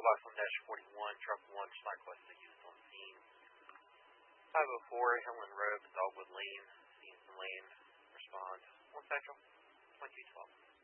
toolbox on dash 41, truck 1, cyclist used on scene. 504, Helen Road, Dogwood Lane, Stevenson Lane, respond. 1 Central, 2212.